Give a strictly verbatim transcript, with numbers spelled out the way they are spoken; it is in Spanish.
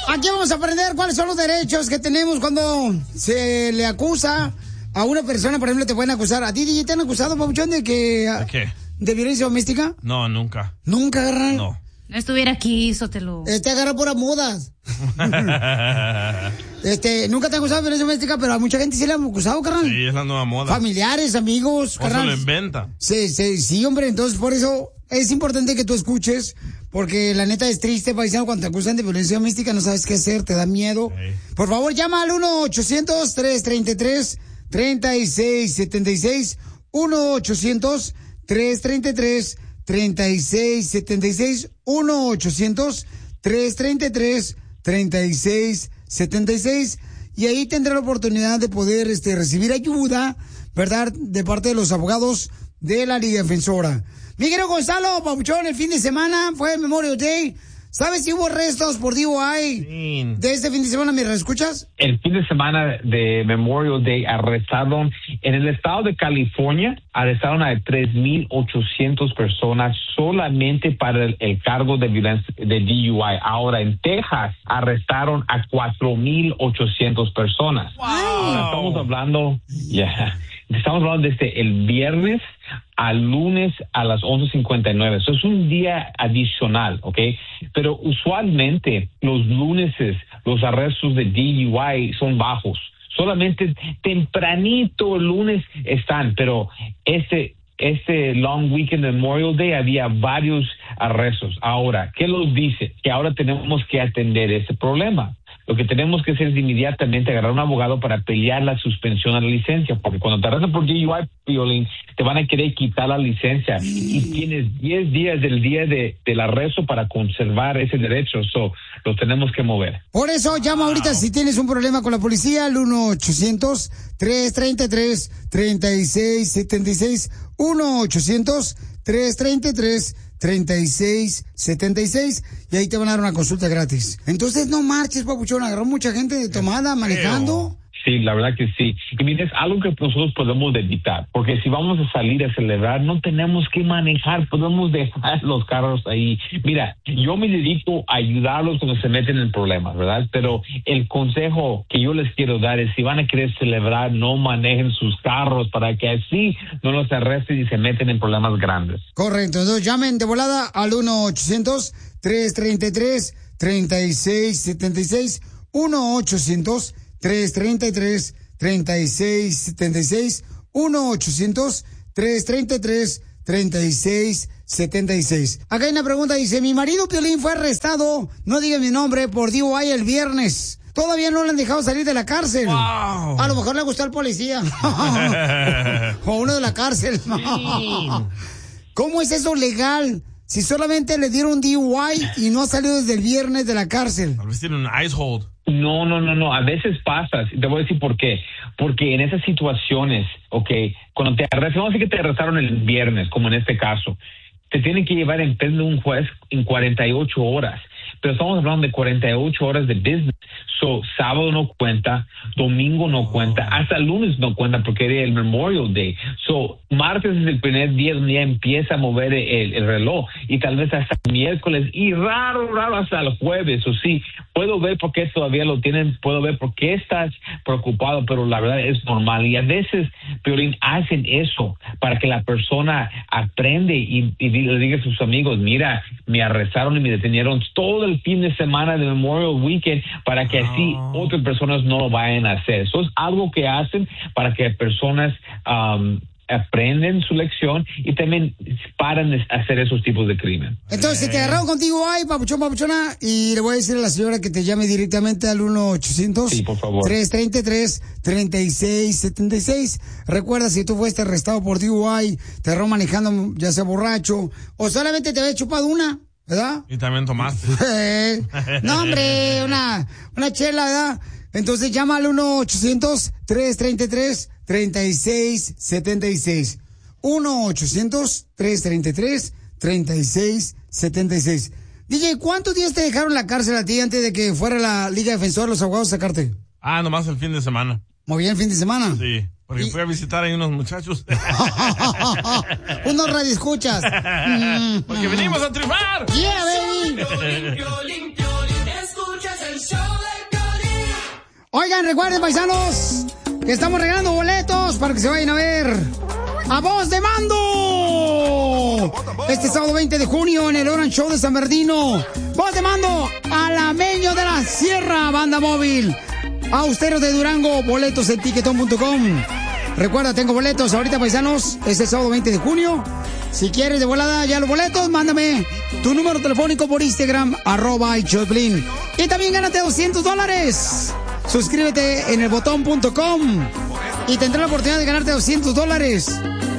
Aquí vamos a aprender cuáles son los derechos que tenemos cuando se le acusa a una persona. Por ejemplo, te pueden acusar. ¿A ti, D J, te han acusado, papuchón, de que... ¿De qué? ¿De violencia doméstica? No, nunca. ¿Nunca, agarran? No. No estuviera aquí, Sotelo. Este agarra puras mudas. este, nunca te han acusado de violencia doméstica, pero a mucha gente sí le han acusado, carnal. Sí, es la nueva moda. Familiares, amigos, O se lo inventa. Sí, sí, sí, hombre, entonces por eso es importante que tú escuches, porque la neta es triste, paisano, cuando te acusan de violencia doméstica, no sabes qué hacer, te da miedo. Sí. Por favor, llama al uno ochocientos, tres treinta y tres, treinta y seis setenta y seis, uno ochocientos, tres treinta y tres, treinta y seis setenta y seis, uno ochocientos, tres treinta y tres, treinta y seis setenta y seis, y ahí tendrá la oportunidad de poder este, recibir ayuda, ¿verdad?, de parte de los abogados de la Liga Defensora. Miguel Gonzalo, papuchón, el fin de semana fue Memorial Day. ¿Sabes si hubo arrestos por D U I sí. de este fin de semana? ¿Me escuchas? El fin de semana de Memorial Day arrestaron en el estado de California, arrestaron a tres mil ochocientas personas solamente para el, el cargo de violencia de D U I. Ahora en Texas arrestaron a cuatro mil ochocientas personas. Wow. Ahora estamos hablando, ya, yeah, estamos hablando desde el viernes al lunes a las once cincuenta y nueve. Eso es un día adicional, ¿ok? Pero usualmente los lunes, los arrestos de D U I son bajos. Solamente tempranito el lunes están, pero este este long weekend de Memorial Day había varios arrestos. Ahora, ¿qué nos dice? Que ahora tenemos que atender ese problema. Lo que tenemos que hacer es inmediatamente agarrar un abogado para pelear la suspensión a la licencia, porque cuando te arrestan por D U I, Piolín, te van a querer quitar la licencia y tienes diez días del día de, del arresto para conservar ese derecho. So, lo tenemos que mover. Por eso llama ahorita si tienes un problema con la policía al uno ochocientos, tres treinta y tres, treinta y seis setenta y seis, uno ochocientos, tres treinta y tres, treinta y seis setenta y seis, y ahí te van a dar una consulta gratis. Entonces no marches, papuchón, agarró mucha gente de tomada manejando. Sí, la verdad que sí. Y mira, es algo que nosotros podemos evitar, porque si vamos a salir a celebrar, no tenemos que manejar, podemos dejar los carros ahí. Mira, yo me dedico a ayudarlos cuando se meten en problemas, ¿verdad? Pero el consejo que yo les quiero dar es, si van a querer celebrar, no manejen sus carros para que así no los arresten y se meten en problemas grandes. Correcto, entonces llamen de volada al uno ochocientos, tres treinta y tres, treinta y seis setenta y seis, uno ochocientos, tres treinta y tres, treinta y seis setenta y seis, uno ochocientos, tres treinta y tres, treinta y seis setenta y seis. Acá hay una pregunta, dice, mi marido Piolín fue arrestado, no diga mi nombre, por D U I el viernes. Todavía no le han dejado salir de la cárcel. Wow. A lo mejor le gustó al policía. O uno de la cárcel. ¿Cómo es eso legal? Si solamente le dieron D U I y no ha salido desde el viernes de la cárcel. Tal vez tiene un ice hold. No, no, no, no. A veces pasa. Te voy a decir por qué. Porque en esas situaciones, ok, cuando te arrestan, vamos a decir que te arrestaron el viernes, como en este caso, te tienen que llevar en frente de un juez en cuarenta y ocho horas. Pero estamos hablando de cuarenta y ocho horas de business. So, sábado no cuenta, domingo no oh. cuenta, hasta lunes no cuenta porque era el Memorial Day. So, martes es el primer día donde ya empieza a mover el, el reloj y tal vez hasta miércoles y raro, raro hasta el jueves. O sí, puedo ver por qué todavía lo tienen, puedo ver por qué estás preocupado, pero la verdad es normal. Y a veces, Piolín, hacen eso para que la persona aprende y, y le diga a sus amigos, mira, me arrestaron y me detenieron todo el fin de semana de Memorial Weekend para que así oh. otras personas no lo vayan a hacer. Eso es algo que hacen para que personas um, aprenden su lección y también paran de hacer esos tipos de crimen. Entonces, si te agarraron contigo, ay, papuchón, papuchona, y le voy a decir a la señora que te llame directamente al uno ochocientos, sí, por favor, tres treinta y tres, treinta y seis setenta y seis. Recuerda, si tú fuiste arrestado por D U I, te agarró manejando, ya sea borracho, o solamente te había chupado una, ¿verdad? Y también tomaste. Eh, no, hombre, una, una chela, ¿verdad? Entonces llama al uno ochocientos, tres treinta y tres, treinta y seis setenta y seis. uno ochocientos, tres treinta y tres, treinta y seis setenta y seis. D J, ¿cuántos días te dejaron en la cárcel a ti antes de que fuera la Liga Defensora los abogados a sacarte? Ah, nomás el fin de semana. Muy bien, el fin de semana. Sí, porque y... fui a visitar ahí unos muchachos. Unos radioescuchas. Porque venimos a triunfar. Yeah, baby. Piolín, Piolín, Piolín, escuchas el Oigan, recuerden, paisanos, que estamos regalando boletos para que se vayan a ver a Voz de Mando. Este sábado veinte de junio en el Orange Show de San Bernardino. Voz de Mando, Alameño de la Sierra, banda móvil. Austeros de Durango, boletos en tiquetón punto com. Recuerda, tengo boletos ahorita, paisanos. Es el sábado veinte de junio. Si quieres de volada ya los boletos, mándame tu número telefónico por Instagram, arroba el Choplin. Y también gánate doscientos dólares. Suscríbete en el botón punto com y tendrás la oportunidad de ganarte doscientos dólares.